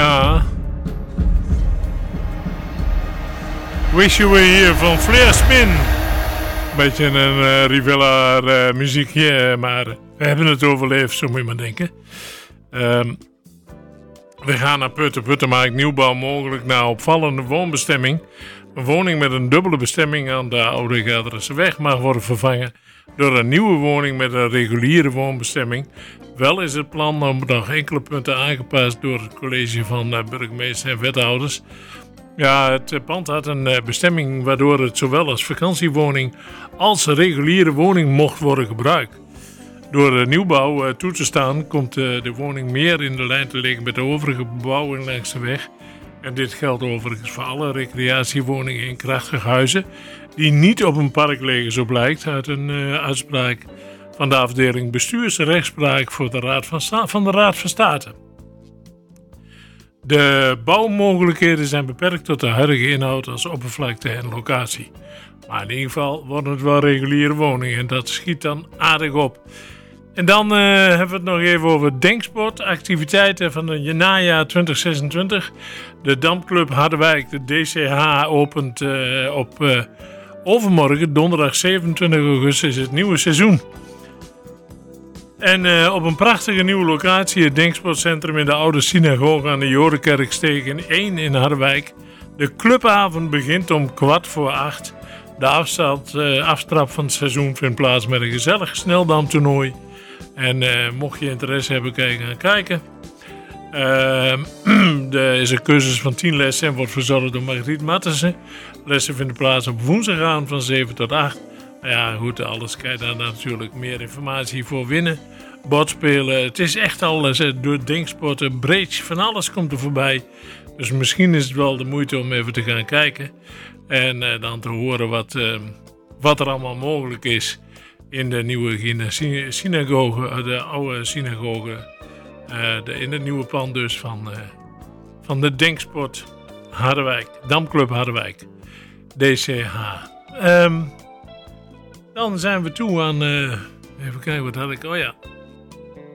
Ja. Wish You Were Here van Flair Spin. Beetje een Rivella muziekje, maar we hebben het overleefd, zo moet je maar denken. We gaan naar Putten. Putten maakt nieuwbouw mogelijk naar opvallende woonbestemming. Een woning met een dubbele bestemming aan de Oude Gardreseweg mag worden vervangen door een nieuwe woning met een reguliere woonbestemming. Wel is het plan op nog enkele punten aangepast door het college van burgemeester en wethouders. Ja, het pand had een bestemming waardoor het zowel als vakantiewoning als reguliere woning mocht worden gebruikt. Door de nieuwbouw toe te staan komt de woning meer in de lijn te liggen met de overige bebouwing langs de weg. En dit geldt overigens voor alle recreatiewoningen in krachtige huizen die niet op een park liggen, zo blijkt uit een uitspraak van de afdeling bestuursrechtspraak voor de Raad van State. De bouwmogelijkheden zijn beperkt tot de huidige inhoud als oppervlakte en locatie. Maar in ieder geval worden het wel reguliere woningen en dat schiet dan aardig op. En dan hebben we het nog even over Denksport, activiteiten van het najaar 2026. De Damclub Harderwijk, de DCH, opent op overmorgen, donderdag 27 augustus, het nieuwe seizoen. En op een prachtige nieuwe locatie, het Denksportcentrum in de oude synagoge aan de Jodenkerksteeg 1 in Harderwijk. De clubavond begint om 7:15. De aftrap van het seizoen vindt plaats met een gezellig sneldamtoernooi. En mocht je interesse hebben, kan je gaan kijken. Er is een cursus van 10 lessen en wordt verzorgd door Margriet Mattessen. Lessen vinden plaats op woensdagavond van 7 tot 8. Nou ja, goed, alles kan je daar natuurlijk meer informatie voor winnen. Bordspelen, het is echt alles door denksporten, bridge, van alles komt er voorbij. Dus misschien is het wel de moeite om even te gaan kijken. En dan te horen wat er allemaal mogelijk is in de nieuwe synagoge, de oude synagoge. In het nieuwe pand dus van de Denksport Harderwijk, Damclub Harderwijk, DCH. Dan zijn we toe aan, even kijken wat had ik, oh ja,